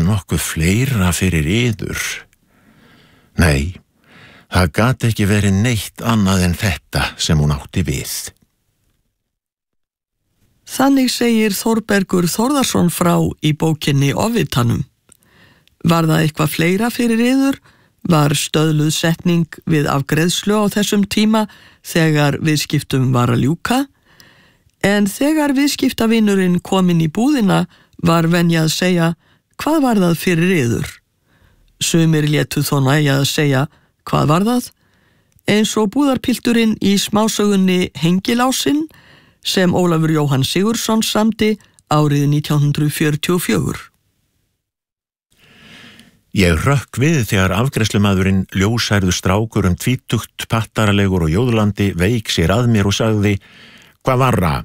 nokkuð fleira fyrir yður? Nei, það gat ekki verið neitt annað en þetta sem hún átti við. Þannig segir Þórbergur Þórðarson frá í bókinni Ofvitanum. Var það eitthvað fleira fyrir yður? Var stöðluð setning við afgreiðslu á þessum tíma þegar viðskiptum var að ljúka? En þegar viðskiptavinurinn kom inn í búðina var venja að segja, hvað var það fyrir yður? Sumir létu þó nægja að segja, hvað var það? Eins og búðarpilturinn í smásögunni Hengilásinn sem Ólafur Jóhann Sigurðsson samdi árið 1944. Ég rökk við þegar afgreiðslumaðurinn ljóshærðu strákur tvítugt, pattaralegur og jóðlandi veik sér að mér og sagði, hvað var það?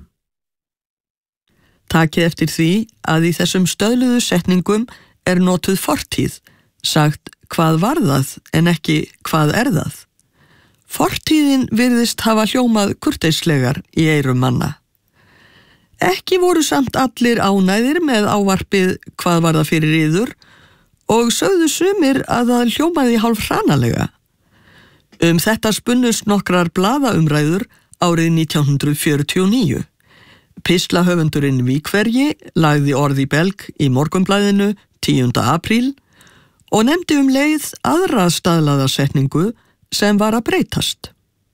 Takið eftir því að í þessum stöðluðu setningum er notuð fortíð, sagt hvað var það en ekki hvað er það. Fortíðin virðist hafa hljómað kurteislegar í eyrum manna. Ekki voru samt allir ánægðir með ávarpið hvað var það fyrir yður og sögðu sumir að það hljómaði hálf hranalega. Þetta spunnust nokkrar blaðaumræður árið 1949. Pislahöfundurinn Víkverji lagði orð í belg í Morgunblaðinu 10. apríl og nefndi leið aðra staðlaða setningu sem var að breytast.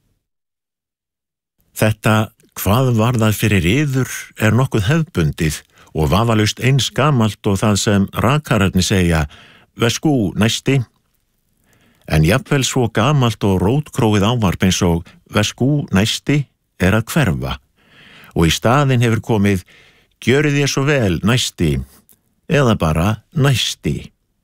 Þetta hvað var það fyrir yður er nokkuð hefðbundið og vafalaust eins gamalt og það sem rakararnir segja, vesku næsti. En jafnvel svo gamalt og rótkróið ávarp eins og vesku næsti er að hverfa og í staðinn hefur komið gjörið þér svo vel næsti eða bara næsti.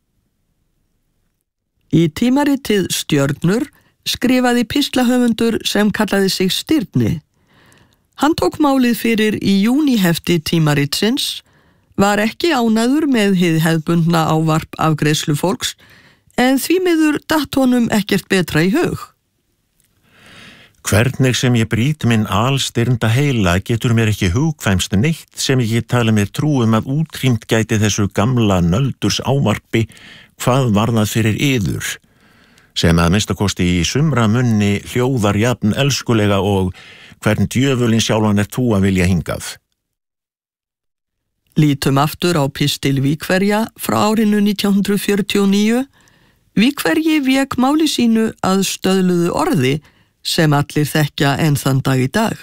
Í tímaritið Stjörnur skrifaði pislahöfundur sem kallaði sig Stirni. Hann tók málið fyrir í júnihefti tímaritsins, var ekki ánægður með hið hefðbundna ávarp afgreiðslu fólks, en því miður datt honum ekkert betra í hug. Hvernig sem ég brýt minn alstirnda heila getur mér ekki hugkvæmst neitt sem ég tala mér trúum að útrýmt gæti þessu gamla nöldurs ávarpi hvað var það fyrir yður, sem að minnstakosti í sumra munni hljóðar jafn elskulega og hvern djöfulinn sjálfan þú að vilja hingað. Lítum aftur á pistil Víkverja frá árinu 1949. Víkverji vék máli sínu að stöðluðu orði sem allir þekkja enn þann dag í dag.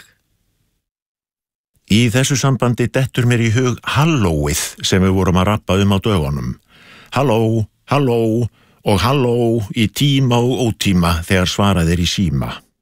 Í þessu sambandi dettur mér í hug hallóið sem við vorum að rappa á dögunum. Halló, halló og halló í tíma og ótíma þegar svaraðir í síma.